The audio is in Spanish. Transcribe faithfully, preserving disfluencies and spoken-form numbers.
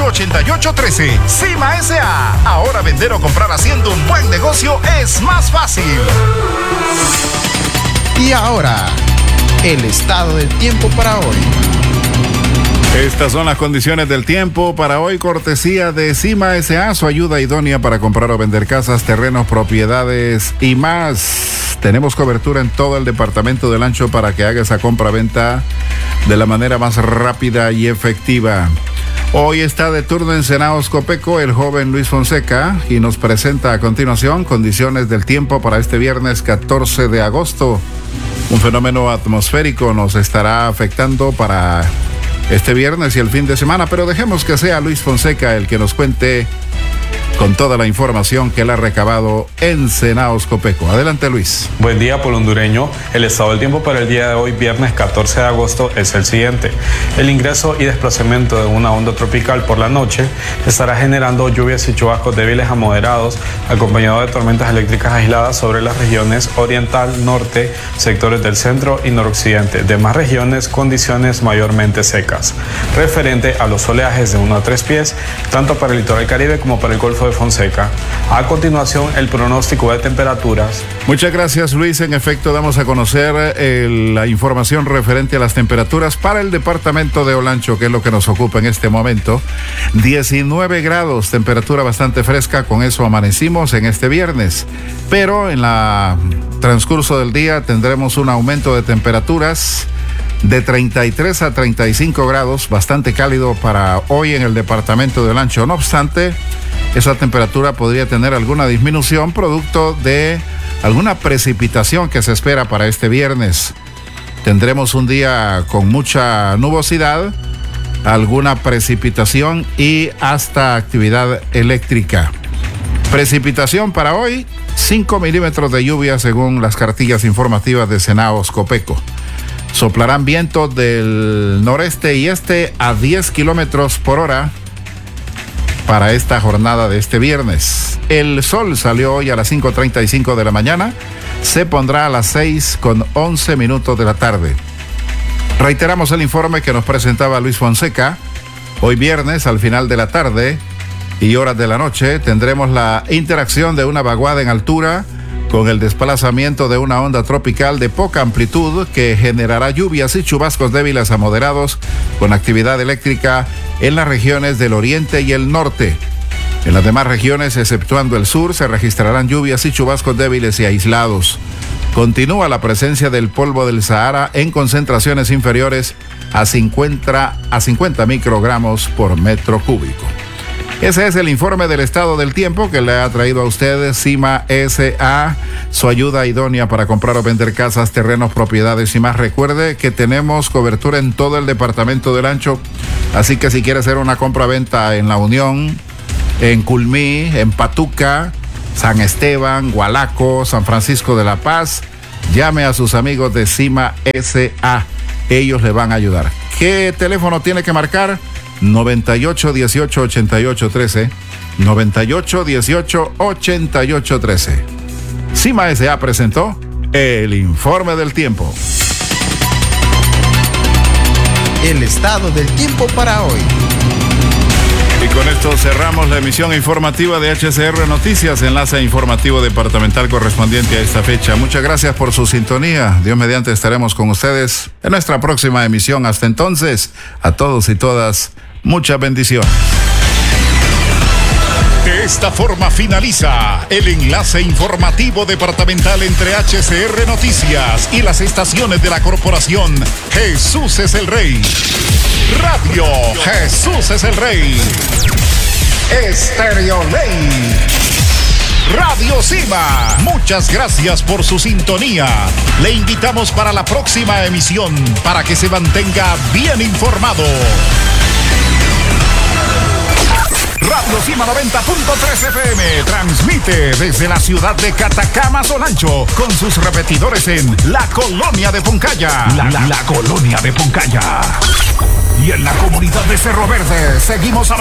ochenta y ocho trece. Cima S A. Ahora vender o comprar haciendo un buen negocio es más fácil. Y ahora, el estado del tiempo para hoy. Estas son las condiciones del tiempo para hoy, cortesía de Cima S A, su ayuda idónea para comprar o vender casas, terrenos, propiedades y más. Tenemos cobertura en todo el departamento del Ancho para que haga esa compra-venta de la manera más rápida y efectiva. Hoy está de turno en Senaos Copeco el joven Luis Fonseca y nos presenta a continuación condiciones del tiempo para este viernes catorce de agosto. Un fenómeno atmosférico nos estará afectando para este viernes y el fin de semana, pero dejemos que sea Luis Fonseca el que nos cuente con toda la información que él ha recabado en Senaos Copeco. Adelante, Luis. Buen día, pueblo hondureño. El estado del tiempo para el día de hoy, viernes catorce de agosto, es el siguiente. El ingreso y desplazamiento de una onda tropical por la noche estará generando lluvias y chubascos débiles a moderados, acompañado de tormentas eléctricas aisladas sobre las regiones oriental, norte, sectores del centro y noroccidente. Demás regiones, condiciones mayormente secas. Referente a los oleajes de uno a tres pies, tanto para el litoral caribe como para el Golfo de Fonseca. A continuación, el pronóstico de temperaturas. Muchas gracias, Luis. En efecto, damos a conocer eh, la información referente a las temperaturas para el departamento de Olancho, que es lo que nos ocupa en este momento. diecinueve grados, temperatura bastante fresca, con eso amanecimos en este viernes. Pero en la transcurso del día tendremos un aumento de temperaturas de treinta y tres a treinta y cinco grados, bastante cálido para hoy en el departamento de Olancho. No obstante, esa temperatura podría tener alguna disminución producto de alguna precipitación que se espera para este viernes. Tendremos un día con mucha nubosidad, alguna precipitación y hasta actividad eléctrica. Precipitación para hoy, cinco milímetros de lluvia según las cartillas informativas de Senaos Copeco. Soplarán vientos del noreste y este a diez kilómetros por hora para esta jornada de este viernes. El sol salió hoy a las cinco treinta y cinco de la mañana, se pondrá a las seis con once minutos de la tarde. Reiteramos el informe que nos presentaba Luis Fonseca. Hoy viernes, al final de la tarde y horas de la noche, tendremos la interacción de una vaguada en altura con el desplazamiento de una onda tropical de poca amplitud que generará lluvias y chubascos débiles a moderados con actividad eléctrica en las regiones del oriente y el norte. En las demás regiones, exceptuando el sur, se registrarán lluvias y chubascos débiles y aislados. Continúa la presencia del polvo del Sahara en concentraciones inferiores a cincuenta, a cincuenta microgramos por metro cúbico. Ese es el informe del estado del tiempo que le ha traído a usted Cima S A, su ayuda idónea para comprar o vender casas, terrenos, propiedades y más. Recuerde que tenemos cobertura en todo el departamento del Ancho, así que si quiere hacer una compra-venta en La Unión, en Culmí, en Patuca, San Esteban, Gualaco, San Francisco de la Paz, llame a sus amigos de Cima S A, ellos le van a ayudar. ¿Qué teléfono tiene que marcar? noventa y ocho dieciocho ochenta y ocho trece, noventa y ocho dieciocho ochenta y ocho trece. Cima S A presentó el informe del tiempo. El estado del tiempo para hoy. Y con esto cerramos la emisión informativa de H C R Noticias, enlace informativo departamental correspondiente a esta fecha. Muchas gracias por su sintonía. Dios mediante estaremos con ustedes en nuestra próxima emisión. Hasta entonces, a todos y todas, muchas bendiciones. De esta forma finaliza el enlace informativo departamental entre H C R Noticias y las estaciones de la corporación Jesús es el Rey. Radio Jesús es el Rey. Estéreo Ley. Radio Cima. Muchas gracias por su sintonía. Le invitamos para la próxima emisión para que se mantenga bien informado. Radio Cima noventa punto tres F M transmite desde la ciudad de Catacamas, Olancho, con sus repetidores en la colonia de Poncaya. La, la, la colonia de Poncaya. Y en la comunidad de Cerro Verde seguimos a